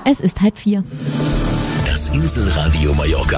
Es ist 3:30. Das Inselradio Mallorca.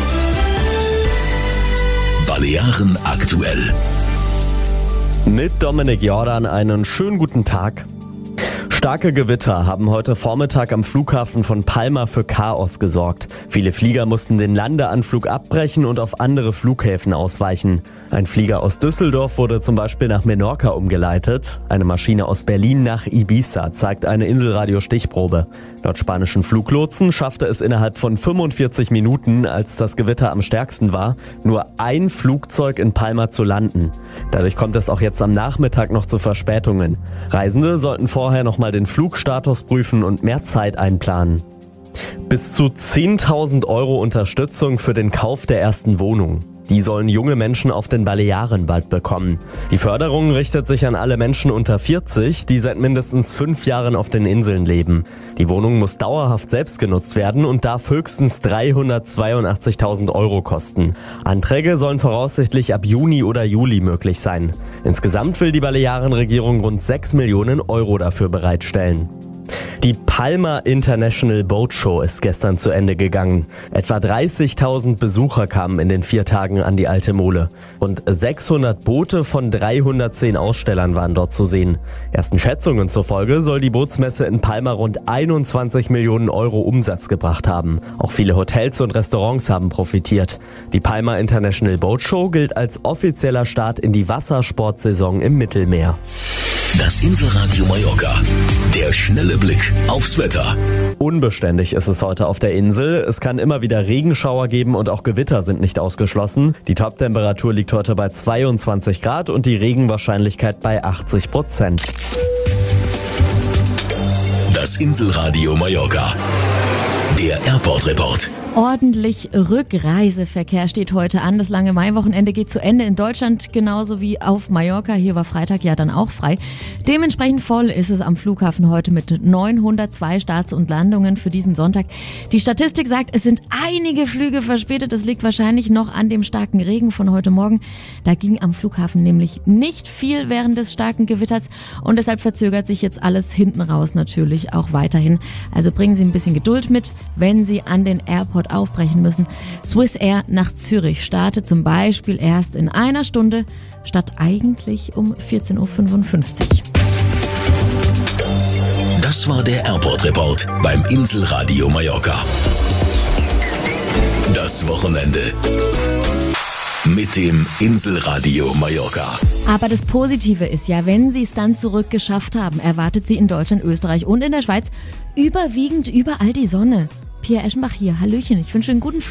Balearen aktuell. Mit Dominik Jordan einen schönen guten Tag. Starke Gewitter haben heute Vormittag am Flughafen von Palma für Chaos gesorgt. Viele Flieger mussten den Landeanflug abbrechen und auf andere Flughäfen ausweichen. Ein Flieger aus Düsseldorf wurde zum Beispiel nach Menorca umgeleitet. Eine Maschine aus Berlin nach Ibiza, zeigt eine Inselradio-Stichprobe. Laut spanischen Fluglotsen schaffte es innerhalb von 45 Minuten, als das Gewitter am stärksten war, nur ein Flugzeug in Palma zu landen. Dadurch kommt es auch jetzt am Nachmittag noch zu Verspätungen. Reisende sollten vorher noch mal den Flugstatus prüfen und mehr Zeit einplanen. Bis zu 10.000 Euro Unterstützung für den Kauf der ersten Wohnung. Die sollen junge Menschen auf den Balearen bald bekommen. Die Förderung richtet sich an alle Menschen unter 40, die seit mindestens 5 Jahren auf den Inseln leben. Die Wohnung muss dauerhaft selbst genutzt werden und darf höchstens 382.000 Euro kosten. Anträge sollen voraussichtlich ab Juni oder Juli möglich sein. Insgesamt will die Balearenregierung rund 6 Millionen Euro dafür bereitstellen. Die Palma International Boat Show ist gestern zu Ende gegangen. Etwa 30.000 Besucher kamen in den 4 Tagen an die Alte Mole. Rund 600 Boote von 310 Ausstellern waren dort zu sehen. Ersten Schätzungen zufolge soll die Bootsmesse in Palma rund 21 Millionen Euro Umsatz gebracht haben. Auch viele Hotels und Restaurants haben profitiert. Die Palma International Boat Show gilt als offizieller Start in die Wassersportsaison im Mittelmeer. Das Inselradio Mallorca. Der schnelle Blick aufs Wetter. Unbeständig ist es heute auf der Insel. Es kann immer wieder Regenschauer geben und auch Gewitter sind nicht ausgeschlossen. Die Toptemperatur liegt heute bei 22 Grad und die Regenwahrscheinlichkeit bei 80%. Das Inselradio Mallorca. Der Airport Report. Ordentlich Rückreiseverkehr steht heute an. Das lange Maiwochenende geht zu Ende in Deutschland, genauso wie auf Mallorca. Hier war Freitag ja dann auch frei. Dementsprechend voll ist es am Flughafen heute mit 902 Starts und Landungen für diesen Sonntag. Die Statistik sagt, es sind einige Flüge verspätet. Das liegt wahrscheinlich noch an dem starken Regen von heute Morgen. Da ging am Flughafen nämlich nicht viel während des starken Gewitters und deshalb verzögert sich jetzt alles hinten raus natürlich auch weiterhin. Also bringen Sie ein bisschen Geduld mit, wenn Sie an den Airport aufbrechen müssen. Swissair nach Zürich startet zum Beispiel erst in 1 Stunde statt eigentlich um 14.55 Uhr. Das war der Airport Report beim Inselradio Mallorca. Das Wochenende mit dem Inselradio Mallorca. Aber das Positive ist ja, wenn Sie es dann zurück geschafft haben, erwartet Sie in Deutschland, Österreich und in der Schweiz überwiegend überall die Sonne. Pia Eschenbach hier. Hallöchen, ich wünsche einen guten